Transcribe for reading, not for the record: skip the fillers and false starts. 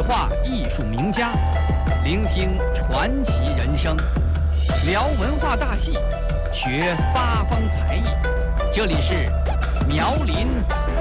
化艺术名家，聆听传奇人生，聊文化大戏，学八方才艺。这里是苗林